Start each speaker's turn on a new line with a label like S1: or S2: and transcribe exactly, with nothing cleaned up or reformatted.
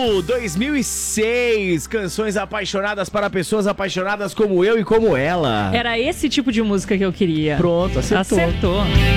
S1: Brasil dois mil e seis, canções apaixonadas para pessoas apaixonadas como eu e como ela.
S2: Era esse tipo de música que eu queria.
S1: Pronto, acertou.
S2: Acertou.